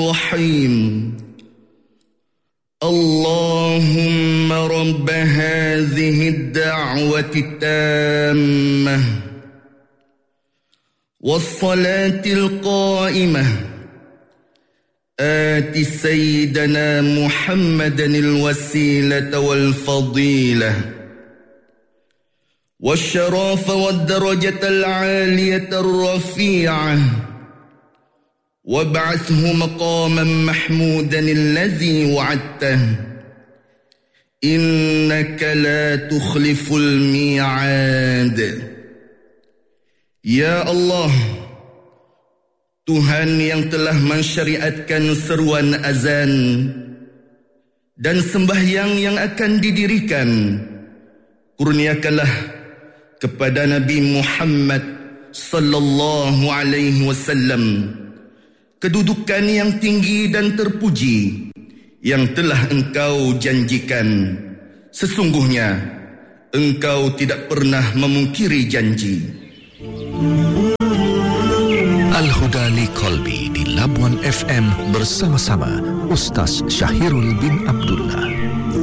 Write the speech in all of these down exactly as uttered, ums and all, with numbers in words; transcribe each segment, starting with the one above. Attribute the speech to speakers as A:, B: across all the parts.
A: الرحيم اللهم رب هذه الدعوة التامة والصلاة القائمة آت سيدنا محمدا الوسيلة والفضيلة والشرف والدرجة العالية الرفيعة وابعثه مقاما محمودا الذي وعدته إنك لا تخلف الميعاد. Ya Allah, Tuhan yang telah mensyariatkan seruan azan dan sembahyang yang akan didirikan, kurniakanlah kepada Nabi Muhammad sallallahu alaihi wasallam kedudukan yang tinggi dan terpuji yang telah Engkau janjikan. Sesungguhnya Engkau tidak pernah memungkiri janji.
B: Al-Huda li Qalbi di Labuan F M bersama-sama Ustaz Syahirul bin Abdullah.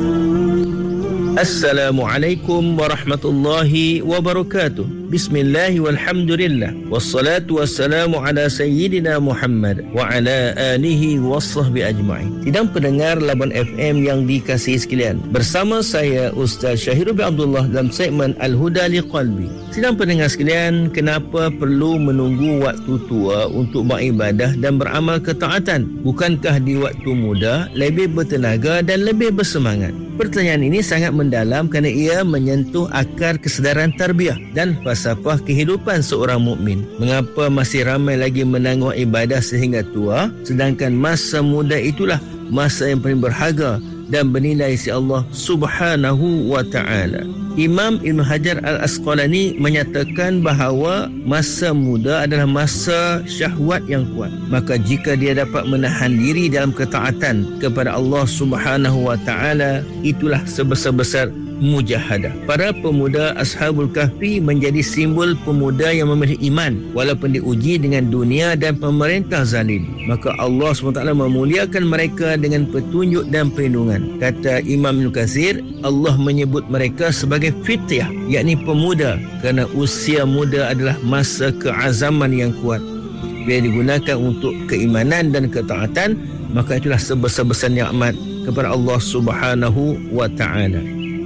C: Assalamualaikum warahmatullahi wabarakatuh. Bismillah walhamdulillah wassalatu wassalamu ala sayyidina Muhammad wa ala alihi wasahbi ajma'in. Sidang pendengar Labuan F M yang dikasihi sekalian, bersama saya Ustaz Syahirul bin Abdullah dalam segmen Al-Huda li Qalbi. Sidang pendengar sekalian, kenapa perlu menunggu waktu tua untuk beribadah dan beramal ketaatan? Bukankah di waktu muda lebih bertenaga dan lebih bersemangat? Pertanyaan ini sangat mendalam kerana ia menyentuh akar kesedaran tarbiyah dan falsafah kehidupan seorang mukmin. Mengapa masih ramai lagi menanggung ibadah sehingga tua, sedangkan masa muda itulah masa yang paling berharga dan bernilai si Allah Subhanahu wa taala. Imam Ibn Hajar Al-Asqalani menyatakan bahawa masa muda adalah masa syahwat yang kuat. Maka jika dia dapat menahan diri dalam ketaatan kepada Allah Subhanahu wa taala, itulah sebesar-besar mujahadah. Para pemuda Ashabul Kahfi menjadi simbol pemuda yang memilih iman walaupun diuji dengan dunia dan pemerintah zalim. Maka Allah subhanahu wa taala memuliakan mereka dengan petunjuk dan perlindungan. Kata Imam Ibn Katsir, Allah menyebut mereka sebagai fityah, yakni pemuda, kerana usia muda adalah masa keazaman yang kuat. Bila digunakan untuk keimanan dan ketaatan, maka itulah sebesar-besar nikmat kepada Allah Subhanahu wa taala.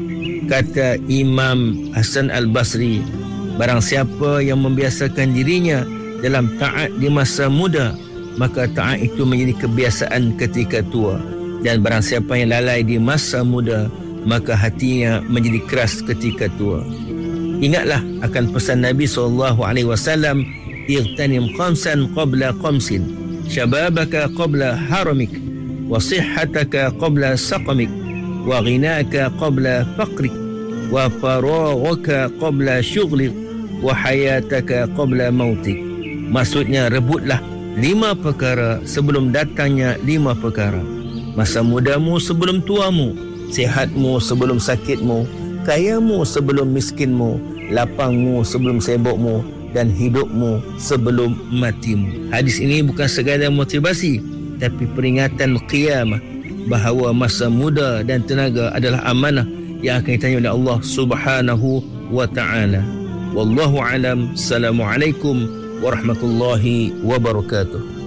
C: Kata Imam Hasan Al-Basri, barang siapa yang membiasakan dirinya dalam taat di masa muda, maka taat itu menjadi kebiasaan ketika tua. Dan barang siapa yang lalai di masa muda, maka hatinya menjadi keras ketika tua. Ingatlah akan pesan Nabi sallallahu alaihi wasallam, "Ightanim khamsan qabla khamsin, syababaka qabla haramik, wa sihhataka qabla saqamik, wa ghinaka qabla faqrik, wa faraghaka qabla syughlik, wa hayataka qabla mautik." Maksudnya, rebutlah lima perkara sebelum datangnya lima perkara. Masa mudamu sebelum tuamu, sihatmu sebelum sakitmu, kayamu sebelum miskinmu, lapangmu sebelum sibukmu, dan hidupmu sebelum matimu. Hadis ini bukan sekadar motivasi, tapi peringatan qiyamah bahawa masa muda dan tenaga adalah amanah yang akan ditanya oleh Allah Subhanahu wa taala. Wallahu alam. Assalamualaikum warahmatullahi wabarakatuh.